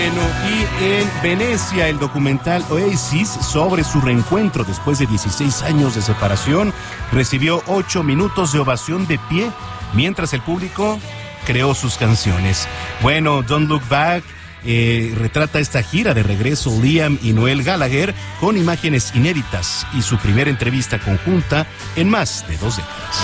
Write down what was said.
Bueno, y en Venecia, el documental Oasis sobre su reencuentro después de 16 años de separación recibió 8 minutos de ovación de pie mientras el público creó sus canciones. Bueno, Don't Look Back retrata esta gira de regreso Liam y Noel Gallagher con imágenes inéditas y su primera entrevista conjunta en más de 2 décadas.